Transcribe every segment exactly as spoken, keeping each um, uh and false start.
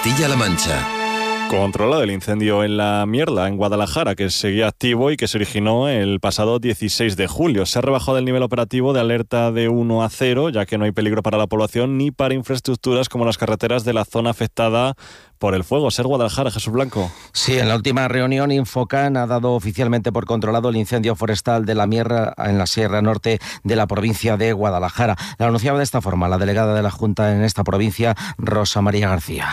Castilla-La Mancha. Controlado el incendio en La Mierla, en Guadalajara, que seguía activo y que se originó el pasado dieciséis de julio. Se ha rebajado el nivel operativo de alerta de uno a cero, ya que no hay peligro para la población ni para infraestructuras como las carreteras de la zona afectada por el fuego. Ser Guadalajara, Jesús Blanco. Sí, en la última reunión Infocan ha dado oficialmente por controlado el incendio forestal de La Mierla en la Sierra Norte de la provincia de Guadalajara. Lo anunciaba de esta forma la delegada de la Junta en esta provincia, Rosa María García.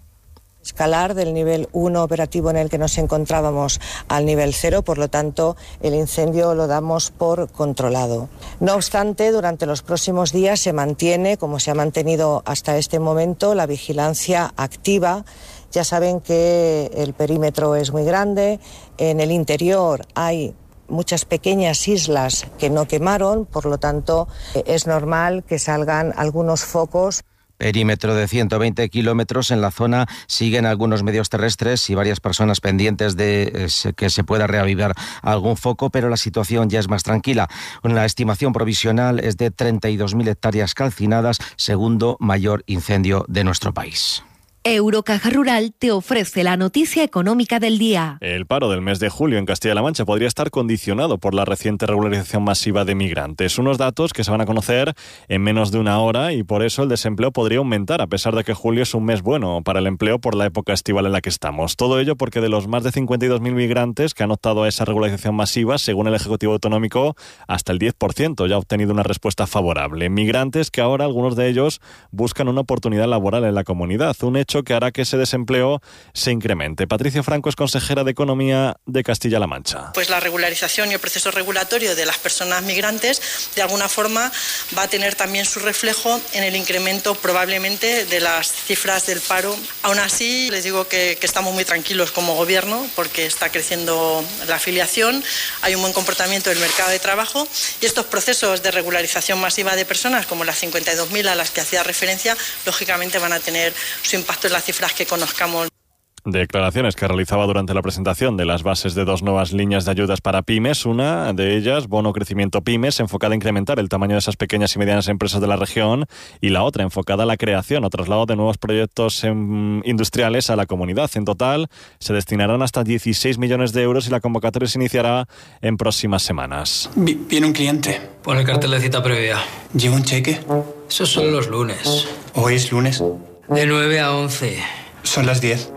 Escalar del nivel uno operativo en el que nos encontrábamos al nivel cero, por lo tanto el incendio lo damos por controlado. No obstante, durante los próximos días se mantiene, como se ha mantenido hasta este momento, la vigilancia activa. Ya saben que el perímetro es muy grande, en el interior hay muchas pequeñas islas que no quemaron, por lo tanto es normal que salgan algunos focos. Perímetro de ciento veinte kilómetros. En la zona siguen algunos medios terrestres y varias personas pendientes de eh, que se pueda reavivar algún foco, pero la situación ya es más tranquila. La estimación provisional es de treinta y dos mil hectáreas calcinadas, segundo mayor incendio de nuestro país. Eurocaja Rural te ofrece la noticia económica del día. El paro del mes de julio en Castilla-La Mancha podría estar condicionado por la reciente regularización masiva de migrantes. Unos datos que se van a conocer en menos de una hora y por eso el desempleo podría aumentar, a pesar de que julio es un mes bueno para el empleo por la época estival en la que estamos. Todo ello porque de los más de cincuenta y dos mil migrantes que han optado a esa regularización masiva, según el Ejecutivo Autonómico, hasta el diez por ciento ya ha obtenido una respuesta favorable. Migrantes que ahora algunos de ellos buscan una oportunidad laboral en la comunidad. Un hecho que hará que ese desempleo se incremente. Patricia Franco es consejera de Economía de Castilla-La Mancha. Pues la regularización y el proceso regulatorio de las personas migrantes de alguna forma va a tener también su reflejo en el incremento probablemente de las cifras del paro. Aún así, les digo que, que estamos muy tranquilos como gobierno porque está creciendo la afiliación, hay un buen comportamiento del mercado de trabajo y estos procesos de regularización masiva de personas, como las cincuenta y dos mil a las que hacía referencia, lógicamente van a tener su impacto en las cifras que conozcamos. Declaraciones que realizaba durante la presentación de las bases de dos nuevas líneas de ayudas para pymes. Una de ellas, Bono Crecimiento Pymes, enfocada a incrementar el tamaño de esas pequeñas y medianas empresas de la región, y la otra enfocada a la creación o traslado de nuevos proyectos en, industriales a la comunidad. En total, se destinarán hasta dieciséis millones de euros y la convocatoria se iniciará en próximas semanas. Viene un cliente. Pon el cartel de cita previa. ¿Lleva un cheque? Esos son los lunes. ¿Hoy es lunes? De nueve a once. Son las diez.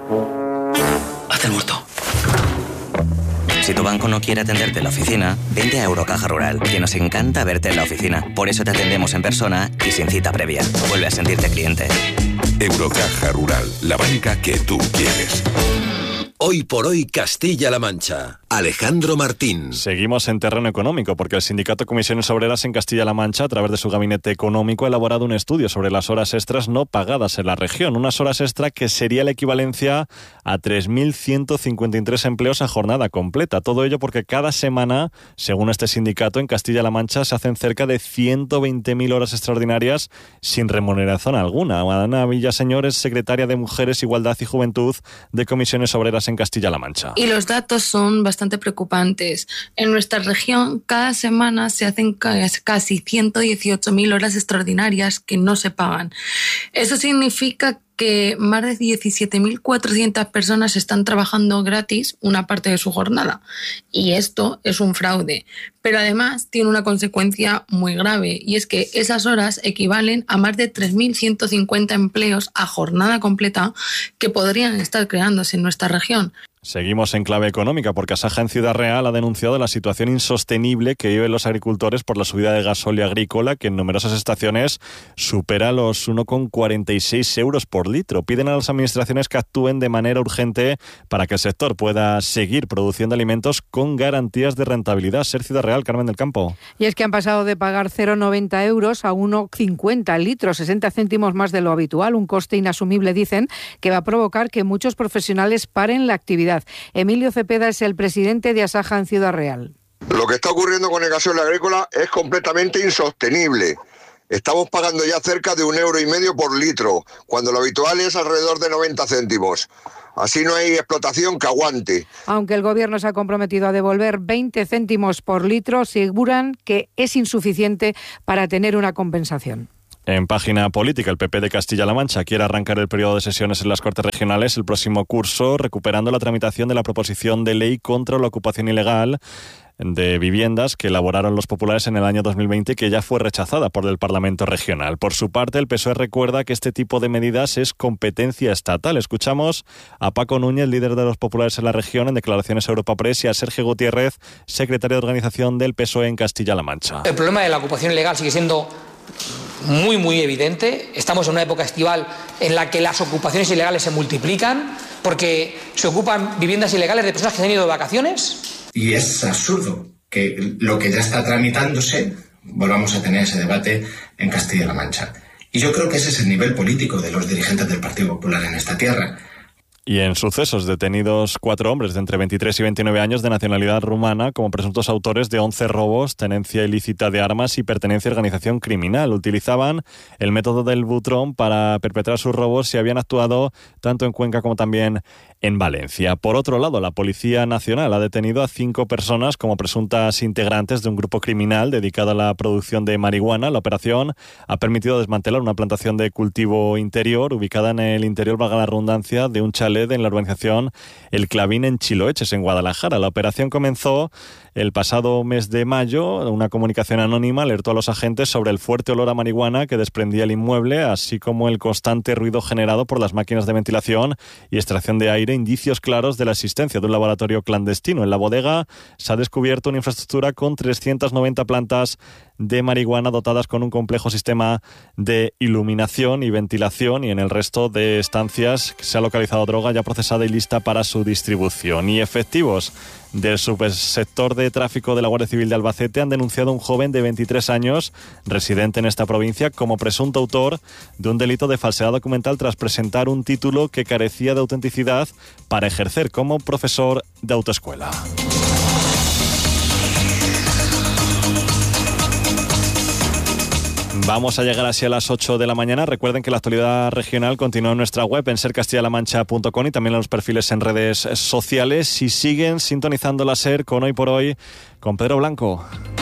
Hazte el muerto. Si tu banco no quiere atenderte en la oficina, vente a Eurocaja Rural, que nos encanta verte en la oficina. Por eso te atendemos en persona y sin cita previa. Vuelve a sentirte cliente. Eurocaja Rural, la banca que tú quieres. Hoy por hoy Castilla-La Mancha. Alejandro Martín. Seguimos en terreno económico porque el Sindicato de Comisiones Obreras en Castilla-La Mancha, a través de su gabinete económico, ha elaborado un estudio sobre las horas extras no pagadas en la región. Unas horas extra que sería la equivalencia a tres mil ciento cincuenta y tres empleos a jornada completa. Todo ello porque cada semana, según este sindicato, en Castilla-La Mancha se hacen cerca de ciento veinte mil horas extraordinarias sin remuneración alguna. Ana Villaseñor es secretaria de Mujeres, Igualdad y Juventud de Comisiones Obreras en Castilla-La Mancha. Y los datos son bastante preocupantes. En nuestra región, cada semana se hacen casi ciento dieciocho mil horas extraordinarias que no se pagan. Eso significa que más de diecisiete mil cuatrocientas personas están trabajando gratis una parte de su jornada. Y esto es un fraude. Pero además tiene una consecuencia muy grave, y es que esas horas equivalen a más de tres mil ciento cincuenta empleos a jornada completa que podrían estar creándose en nuestra región. Seguimos en clave económica porque Asaja en Ciudad Real ha denunciado la situación insostenible que viven los agricultores por la subida de gasóleo agrícola, que en numerosas estaciones supera los uno coma cuarenta y seis euros por litro. Piden a las administraciones que actúen de manera urgente para que el sector pueda seguir produciendo alimentos con garantías de rentabilidad. Ser Ciudad Real, Carmen del Campo. Y es que han pasado de pagar cero coma noventa euros a uno coma cincuenta el litro, sesenta céntimos más de lo habitual, un coste inasumible, dicen, que va a provocar que muchos profesionales paren la actividad. Emilio Cepeda es el presidente de Asaja en Ciudad Real. Lo que está ocurriendo con el gasóleo agrícola es completamente insostenible. Estamos pagando ya cerca de un euro y medio por litro, cuando lo habitual es alrededor de noventa céntimos. Así no hay explotación que aguante. Aunque el Gobierno se ha comprometido a devolver veinte céntimos por litro, aseguran que es insuficiente para tener una compensación. En página política, el P P de Castilla-La Mancha quiere arrancar el periodo de sesiones en las Cortes Regionales el próximo curso, recuperando la tramitación de la proposición de ley contra la ocupación ilegal de viviendas que elaboraron los populares en el año dos mil veinte y que ya fue rechazada por el Parlamento Regional. Por su parte, el P S O E recuerda que este tipo de medidas es competencia estatal. Escuchamos a Paco Núñez, líder de los populares en la región, en declaraciones a Europa Press, y a Sergio Gutiérrez, secretario de organización del P S O E en Castilla-La Mancha. El problema de la ocupación ilegal sigue siendo muy, muy evidente. Estamos en una época estival en la que las ocupaciones ilegales se multiplican porque se ocupan viviendas ilegales de personas que se han ido de vacaciones. Y es absurdo que lo que ya está tramitándose volvamos a tener ese debate en Castilla-La Mancha. Y yo creo que ese es el nivel político de los dirigentes del Partido Popular en esta tierra. Y en sucesos, detenidos cuatro hombres de entre veintitrés y veintinueve años de nacionalidad rumana como presuntos autores de once robos, tenencia ilícita de armas y pertenencia a organización criminal. Utilizaban el método del butrón para perpetrar sus robos y habían actuado tanto en Cuenca como también en Valencia. Por otro lado, la Policía Nacional ha detenido a cinco personas como presuntas integrantes de un grupo criminal dedicado a la producción de marihuana. La operación ha permitido desmantelar una plantación de cultivo interior ubicada en el interior, valga la redundancia, de un chalet en la urbanización El Clavín en Chiloeches, en Guadalajara. La operación comenzó el pasado mes de mayo. Una comunicación anónima alertó a los agentes sobre el fuerte olor a marihuana que desprendía el inmueble, así como el constante ruido generado por las máquinas de ventilación y extracción de aire, indicios claros de la existencia de un laboratorio clandestino. En la bodega se ha descubierto una infraestructura con trescientas noventa plantas de marihuana dotadas con un complejo sistema de iluminación y ventilación, y en el resto de estancias se ha localizado droga ya procesada y lista para su distribución. Y efectivos del subsector de tráfico de la Guardia Civil de Albacete han denunciado a un joven de veintitrés años, residente en esta provincia, como presunto autor de un delito de falsedad documental tras presentar un título que carecía de autenticidad para ejercer como profesor de autoescuela. Vamos a llegar así a las ocho de la mañana. Recuerden que la actualidad regional continúa en nuestra web, en ser castilla la mancha punto com, y también en los perfiles en redes sociales. Y siguen sintonizando la SER con Hoy por Hoy con Pedro Blanco.